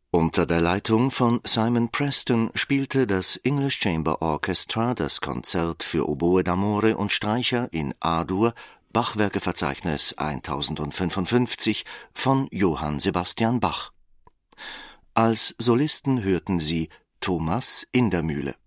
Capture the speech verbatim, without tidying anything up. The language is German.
Unter der Leitung von Simon Preston spielte das English Chamber Orchestra das Konzert für Oboe d'amore und Streicher in A-Dur, Bachwerkeverzeichnis tausendfünfundfünfzig von Johann Sebastian Bach. Als Solisten hörten Sie Thomas Indermühle.